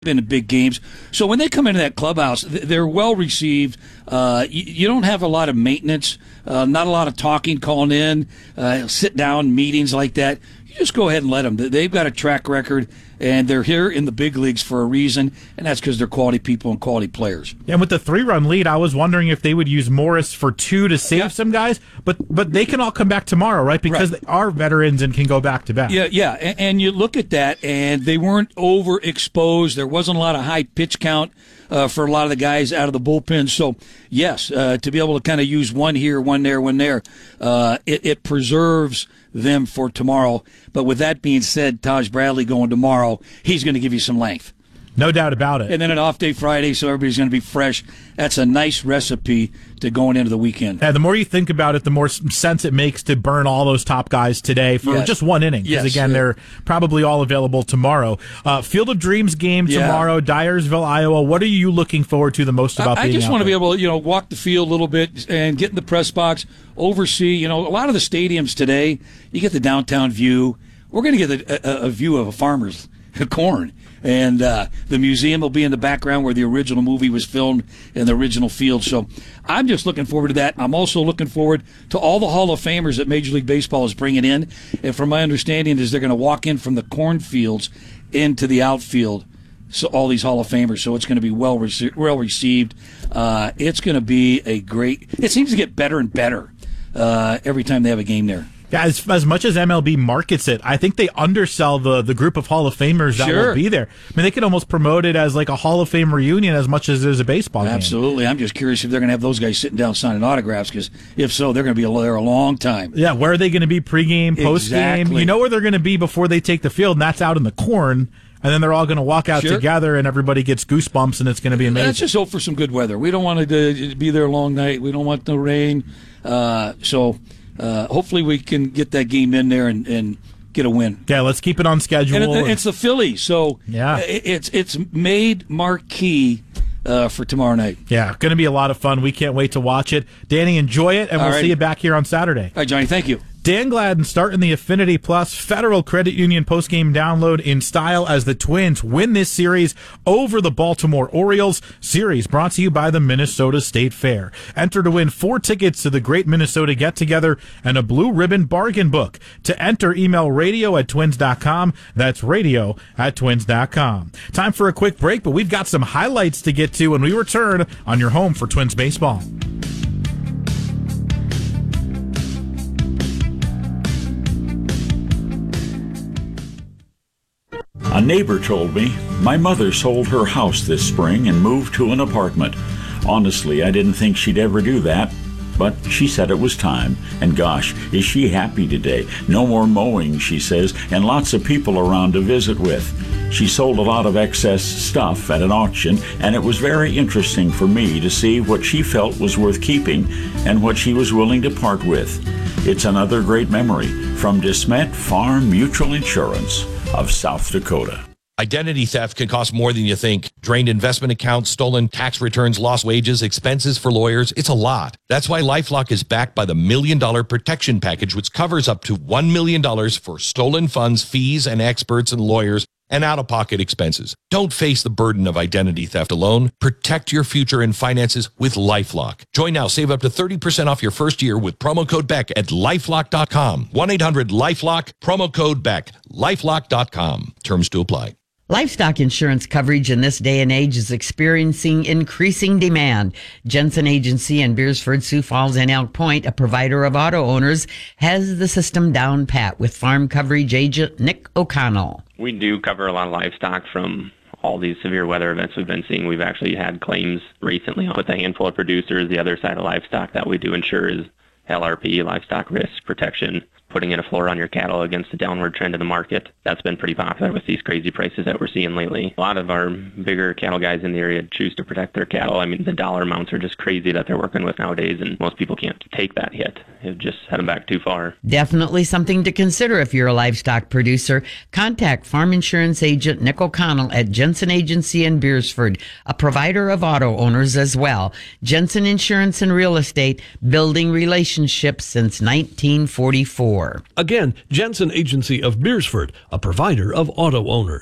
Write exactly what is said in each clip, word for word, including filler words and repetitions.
been in big games. So when they come into that clubhouse, they're well received. Uh, you, you don't have a lot of maintenance, uh, not a lot of talking, calling in, uh, sit down meetings like that. You just go ahead and let them. They've got a track record, and they're here in the big leagues for a reason, and that's because they're quality people and quality players. Yeah, and with the three-run lead, I was wondering if they would use Morris for two to save yeah. some guys, but but they can all come back tomorrow, right? Because right. they are veterans and can go back to back. Yeah, yeah, and, and you look at that, and they weren't overexposed. There wasn't a lot of high pitch count uh, for a lot of the guys out of the bullpen. So, yes, uh, to be able to kind of use one here, one there, one there, uh, it, it preserves them for tomorrow. But with that being said, Taj Bradley going tomorrow, he's going to give you some length. No doubt about it. And then an off day Friday, so everybody's going to be fresh. That's a nice recipe to going into the weekend. Yeah, the more you think about it, the more sense it makes to burn all those top guys today for yes. just one inning. Because, yes. again, they're probably all available tomorrow. Uh, Field of Dreams game yeah. tomorrow, Dyersville, Iowa. What are you looking forward to the most about I, being I just out want to there? be able to, you know, walk the field a little bit and get in the press box, oversee. You know, a lot of the stadiums today, you get the downtown view. We're going to get a, a, a view of a farmer's corn. And uh, the museum will be in the background where the original movie was filmed in the original field. So I'm just looking forward to that. I'm also looking forward to all the Hall of Famers that Major League Baseball is bringing in. And from my understanding is they're going to walk in from the cornfields into the outfield. So all these Hall of Famers. So it's going to be well, rece- well received. Uh, it's going to be a great – it seems to get better and better uh, every time they have a game there. Yeah, as, as much as M L B markets it, I think they undersell the, the group of Hall of Famers that sure. will be there. I mean, they could almost promote it as like a Hall of Fame reunion as much as it is a baseball game. Absolutely. I'm just curious if they're going to have those guys sitting down signing autographs, because if so, they're going to be there a long time. Yeah, where are they going to be pregame, postgame? Exactly. You know where they're going to be before they take the field, and that's out in the corn. And then they're all going to walk out sure. together, and everybody gets goosebumps, and it's going to be amazing. Let's just hope for some good weather. We don't want to be there a long night. We don't want no rain. Uh, so... Uh, hopefully we can get that game in there and, and get a win. Yeah, let's keep it on schedule. And it, it's the Phillies, so yeah. it, it's it's made marquee uh, for tomorrow night. Yeah, going to be a lot of fun. We can't wait to watch it. Danny, enjoy it, and All we'll right. see you back here on Saturday. All right, Johnny, thank you. Dan Gladden starting the Affinity Plus Federal Credit Union postgame download in style as the Twins win this series over the Baltimore Orioles. Series brought to you by the Minnesota State Fair. Enter to win four tickets to the Great Minnesota Get-Together and a Blue Ribbon Bargain Book. To enter, email radio at twins dot com. That's radio at twins dot com. Time for a quick break, but we've got some highlights to get to when we return on your home for Twins baseball. A neighbor told me my mother sold her house this spring and moved to an apartment. Honestly, I didn't think she'd ever do that, but she said it was time. And gosh, is she happy today. No more mowing, she says, and lots of people around to visit with. She sold a lot of excess stuff at an auction, and it was very interesting for me to see what she felt was worth keeping and what she was willing to part with. It's another great memory from DeSmet Farm Mutual Insurance of South Dakota. Identity theft can cost more than you think. Drained investment accounts, stolen tax returns, lost wages, expenses for lawyers. It's a lot. That's why LifeLock is backed by the Million Dollar Protection Package, which covers up to one million dollars for stolen funds, fees, and experts and lawyers, and out-of-pocket expenses. Don't face the burden of identity theft alone. Protect your future and finances with LifeLock. Join now. Save up to thirty percent off your first year with promo code Beck at lifelock dot com. one eight hundred lifelock, promo code Beck, lifelock dot com. Terms to apply. Livestock insurance coverage in this day and age is experiencing increasing demand. Jensen Agency in Beersford, Sioux Falls, and Elk Point, a provider of auto owners, has the system down pat with farm coverage agent Nick O'Connell. We do cover a lot of livestock from all these severe weather events we've been seeing. We've actually had claims recently with a handful of producers. The other side of livestock that we do insure is L R P, livestock risk protection, putting in a floor on your cattle against the downward trend of the market. That's been pretty popular with these crazy prices that we're seeing lately. A lot of our bigger cattle guys in the area choose to protect their cattle. I mean, the dollar amounts are just crazy that they're working with nowadays, and most people can't take that hit. It just set them back too far. Definitely something to consider if you're a livestock producer. Contact farm insurance agent Nick O'Connell at Jensen Agency in Beersford, a provider of auto owners as well. Jensen Insurance and Real Estate, building relationships since nineteen forty-four. Again, Jensen Agency of Beersford, a provider of auto owners.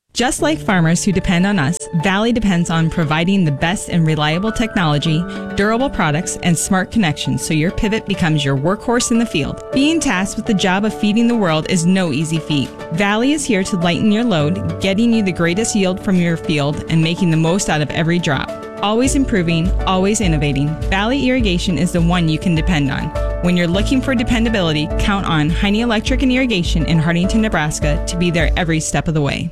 Just like farmers who depend on us, Valley depends on providing the best and reliable technology, durable products, and smart connections so your pivot becomes your workhorse in the field. Being tasked with the job of feeding the world is no easy feat. Valley is here to lighten your load, getting you the greatest yield from your field and making the most out of every drop. Always improving, always innovating, Valley Irrigation is the one you can depend on. When you're looking for dependability, count on Heine Electric and Irrigation in Hartington, Nebraska to be there every step of the way.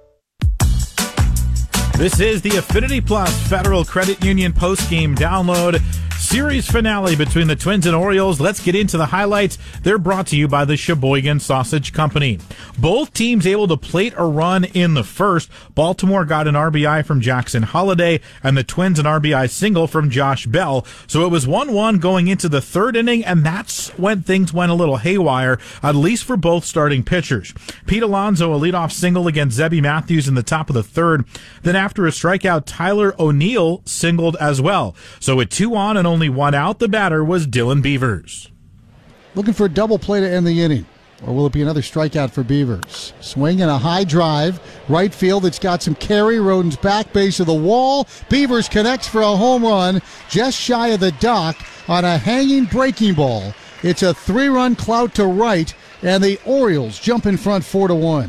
This is the Affinity Plus Federal Credit Union post-game download. Series finale between the Twins and Orioles. Let's get into the highlights. They're brought to you by the Sheboygan Sausage Company. Both teams able to plate a run in the first. Baltimore got an R B I from Jackson Holliday, and the Twins an R B I single from Josh Bell. So it was one one going into the third inning, and that's when things went a little haywire, at least for both starting pitchers. Pete Alonso, a leadoff single against Zebby Matthews in the top of the third. Then after a strikeout, Tyler O'Neill singled as well. So with two on and only one out, the batter was Dylan Beavers. Looking for a double play to end the inning. Or will it be another strikeout for Beavers? Swing and a high drive. Right field, it's got some carry. Roden's back base of the wall. Beavers connects for a home run just shy of the dock on a hanging breaking ball. It's a three-run clout to right, and the Orioles jump in front four to one.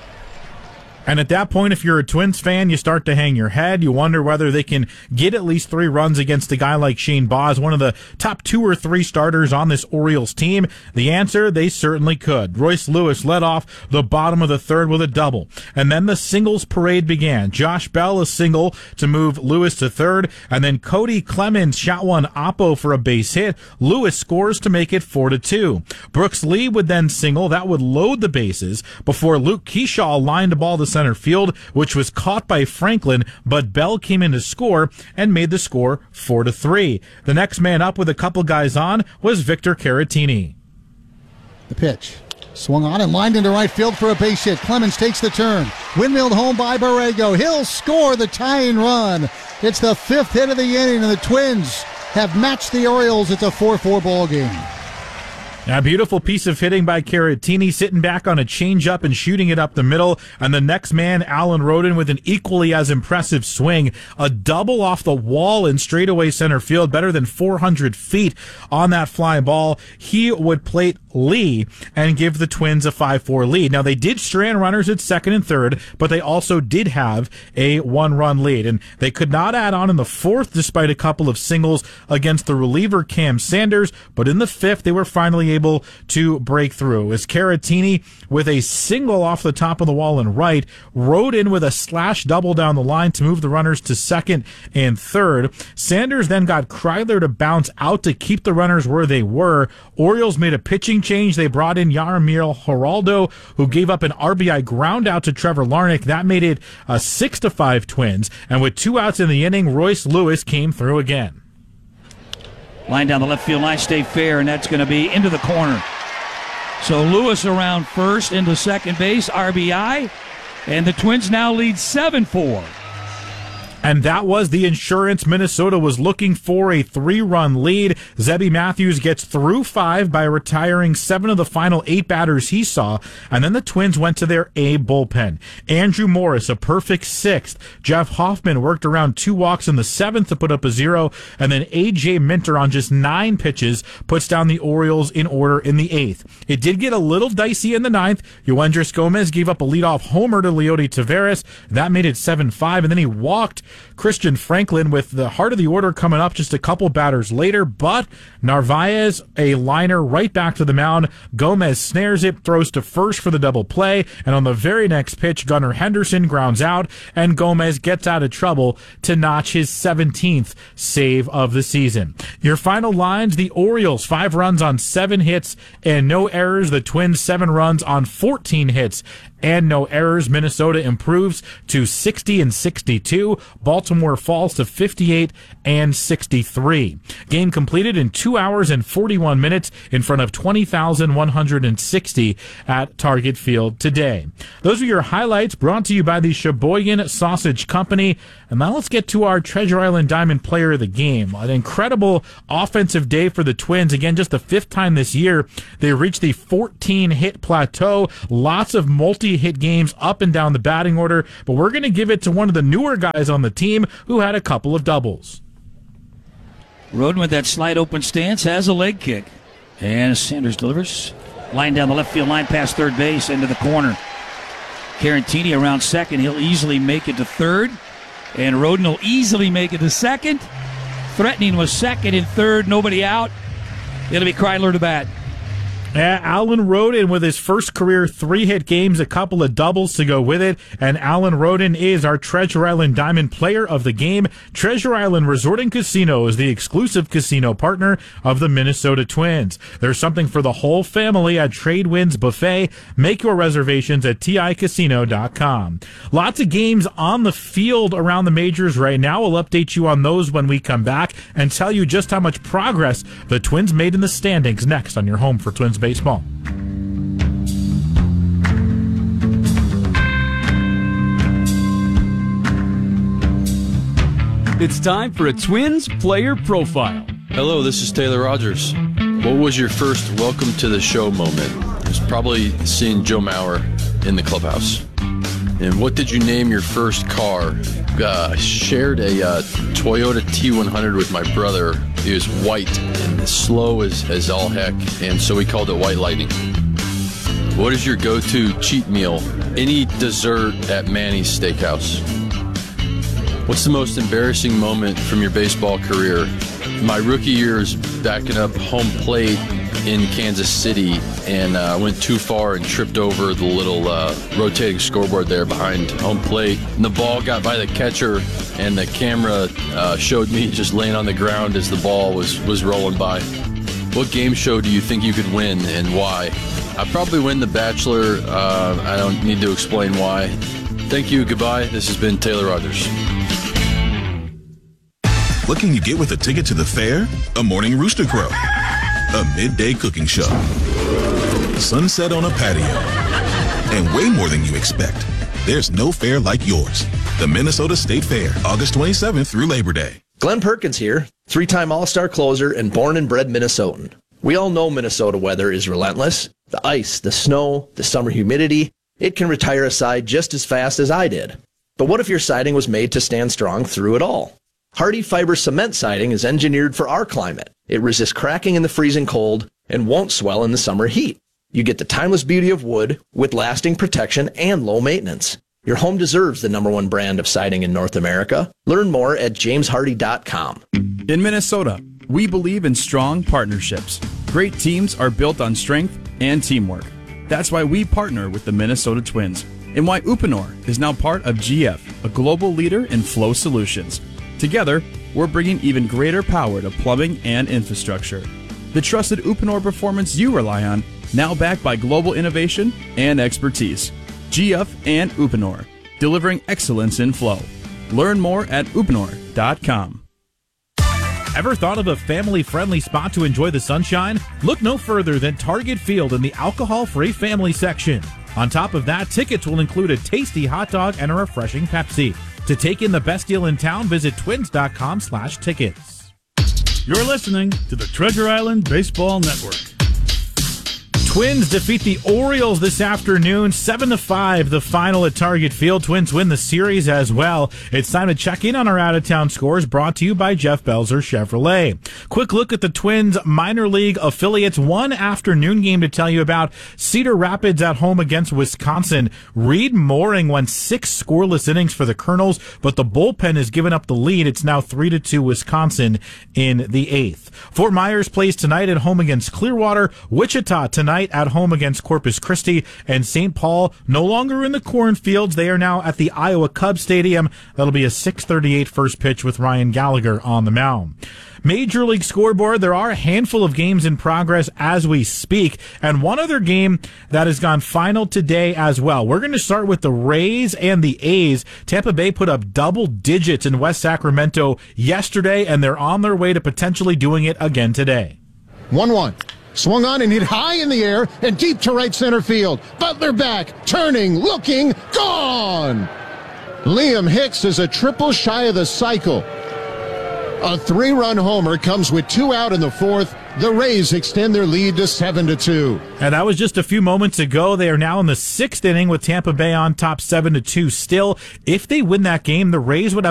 And at that point, if you're a Twins fan, you start to hang your head. You wonder whether they can get at least three runs against a guy like Shane Baz, one of the top two or three starters on this Orioles team. The answer, they certainly could. Royce Lewis led off the bottom of the third with a double. And then the singles parade began. Josh Bell a single to move Lewis to third, and then Cody Clemens shot one oppo for a base hit. Lewis scores to make it four to two. Brooks Lee would then single. That would load the bases before Luke Keyshaw lined a ball to center field, which was caught by Franklin, but Bell came in to score and made the score four to three. The next man up with a couple guys on was Victor Caratini. The pitch. Swung on and lined into right field for a base hit. Clemens takes the turn. Windmilled home by Borrego. He'll score the tying run. It's the fifth hit of the inning, and the Twins have matched the Orioles. It's a four four ball game. A beautiful piece of hitting by Caratini, sitting back on a changeup and shooting it up the middle. And the next man, Alan Roden, with an equally as impressive swing. A double off the wall in straightaway center field, better than four hundred feet on that fly ball. He would plate Lee and give the Twins a five four lead. Now, they did strand runners at second and third, but they also did have a one-run lead. And they could not add on in the fourth, despite a couple of singles against the reliever Cam Sanders. But in the fifth, they were finally able to break through as Caratini with a single off the top of the wall and right, rode in with a slash double down the line to move the runners to second and third. Sanders then got Kreidler to bounce out to keep the runners where they were. Orioles made a pitching change. They brought in Yaramir Geraldo, who gave up an R B I ground out to Trevor Larnach. That made it a six to five Twins. And with two outs in the inning, Royce Lewis came through again. Line down the left field line, stay fair, and that's going to be into the corner. So Lewis around first, into second base, R B I, and the Twins now lead seven four. And that was the insurance Minnesota was looking for, a three-run lead. Zebby Matthews gets through five by retiring seven of the final eight batters he saw, and then the Twins went to their A bullpen. Andrew Morris, a perfect sixth. Jeff Hoffman worked around two walks in the seventh to put up a zero, and then A J Minter on just nine pitches puts down the Orioles in order in the eighth. It did get a little dicey in the ninth. Yoendris Gomez gave up a leadoff homer to Leody Taveras. That made it seven five, and then he walked Christian Franklin with the heart of the order coming up just a couple batters later, but Narvaez, a liner right back to the mound. Gomez snares it, throws to first for the double play, and on the very next pitch, Gunnar Henderson grounds out, and Gomez gets out of trouble to notch his seventeenth save of the season. Your final lines, the Orioles, five runs on seven hits and no errors. The Twins, seven runs on fourteen hits and no errors. Minnesota improves to sixty and sixty-two. Baltimore falls to fifty-eight and sixty-three. Game completed in two hours and forty-one minutes in front of twenty thousand one hundred sixty at Target Field today. Those are your highlights brought to you by the Sheboygan Sausage Company. And now let's get to our Treasure Island Diamond Player of the Game. An incredible offensive day for the Twins. Again, just the fifth time this year they reached the fourteen-hit plateau. Lots of multi hit games up and down the batting order, but we're going to give it to one of the newer guys on the team who had a couple of doubles. Roden with that slide open stance has a leg kick. And Sanders delivers. Line down the left field line past third base into the corner. Carantini around second. He'll easily make it to third. And Roden will easily make it to second. Threatening was second and third. Nobody out. It'll be Kreidler to bat. Yeah, Alan Roden with his first career three-hit games, a couple of doubles to go with it, and Alan Roden is our Treasure Island Diamond Player of the Game. Treasure Island Resort and Casino is the exclusive casino partner of the Minnesota Twins. There's something for the whole family at Tradewinds Buffet. Make your reservations at T I casino dot com. Lots of games on the field around the majors right now. We'll update you on those when we come back and tell you just how much progress the Twins made in the standings next on your home for Twins baseball. It's time for a Twins player profile. Hello, this is Taylor Rogers. What was your first welcome to the show moment? It's probably seeing Joe Mauer in the clubhouse. And what did you name your first car? Uh, I shared a uh, Toyota T one hundred with my brother. It was white and slow as, as all heck, and so we called it White Lightning. What is your go-to cheat meal? Any dessert at Manny's Steakhouse. What's the most embarrassing moment from your baseball career? My rookie year is backing up home plate in Kansas City, and I uh, went too far and tripped over the little uh, rotating scoreboard there behind home plate. And the ball got by the catcher, and the camera uh, showed me just laying on the ground as the ball was, was rolling by. What game show do you think you could win, and why? I'd probably win The Bachelor. Uh, I don't need to explain why. Thank you. Goodbye. This has been Taylor Rogers. What can you get with a ticket to the fair? A morning rooster crow. A midday cooking show. Sunset on a patio. And way more than you expect. There's no fair like yours. The Minnesota State Fair, August twenty-seventh through Labor Day. Glenn Perkins here, three-time All-Star closer and born and bred Minnesotan. We all know Minnesota weather is relentless. The ice, the snow, the summer humidity, it can retire a side just as fast as I did. But what if your siding was made to stand strong through it all? Hardy Fiber Cement Siding is engineered for our climate. It resists cracking in the freezing cold and won't swell in the summer heat. You get the timeless beauty of wood with lasting protection and low maintenance. Your home deserves the number one brand of siding in North America. Learn more at james hardy dot com. In Minnesota, we believe in strong partnerships. Great teams are built on strength and teamwork. That's why we partner with the Minnesota Twins and why Uponor is now part of G F, a global leader in flow solutions. Together, we're bringing even greater power to plumbing and infrastructure. The trusted Uponor performance you rely on, now backed by global innovation and expertise. G F and Uponor, delivering excellence in flow. Learn more at uponor dot com. Ever thought of a family-friendly spot to enjoy the sunshine? Look no further than Target Field in the alcohol-free family section. On top of that, tickets will include a tasty hot dog and a refreshing Pepsi. To take in the best deal in town, visit twins dot com slash tickets. You're listening to the Treasure Island Baseball Network. Twins defeat the Orioles this afternoon, seven to five, the final at Target Field. Twins win the series as well. It's time to check in on our out-of-town scores, brought to you by Jeff Belzer Chevrolet. Quick look at the Twins minor league affiliates. One afternoon game to tell you about. Cedar Rapids at home against Wisconsin. Reed Mooring went six scoreless innings for the Colonels, but the bullpen has given up the lead. It's now three to two Wisconsin in the eighth. Fort Myers plays tonight at home against Clearwater. Wichita tonight at home against Corpus Christi, and Saint Paul no longer in the cornfields. They are now at the Iowa Cubs Stadium. That'll be a six thirty-eight first pitch with Ryan Gallagher on the mound. Major League scoreboard, there are a handful of games in progress as we speak, and one other game that has gone final today as well. We're going to start with the Rays and the A's. Tampa Bay put up double digits in West Sacramento yesterday, and they're on their way to potentially doing it again today. one one. Swung on and hit high in the air and deep to right center field. Butler back, turning, looking, gone! Liam Hicks is a triple shy of the cycle. A three-run homer comes with two out in the fourth. The Rays extend their lead to seven to two. And that was just a few moments ago. They are now in the sixth inning with Tampa Bay on top seven to two still. If they win that game, the Rays would have